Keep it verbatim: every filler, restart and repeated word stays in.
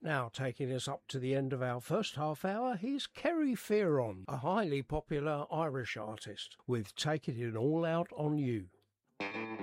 Now, taking us up to the end of our first half hour, here's Kerry Fearon, a highly popular Irish artist, with Taking It All Out on You.